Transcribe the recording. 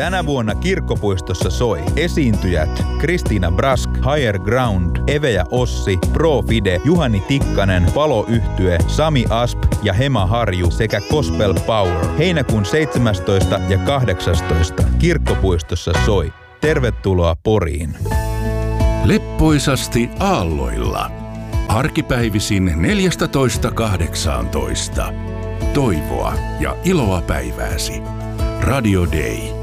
Tänä vuonna Kirkkopuistossa soi esiintyjät Kristiina Brask, Higher Ground, Eve ja Ossi, Pro Fide, Juhani Tikkanen, Palo-yhtye, Sami Asp ja Hema Harju sekä Gospel Power. Heinäkuun 17. ja 18. Kirkkopuistossa soi. Tervetuloa Poriin. Leppoisasti aalloilla. Arkipäivisin 14.18. Toivoa ja iloa päivääsi. Radio Day.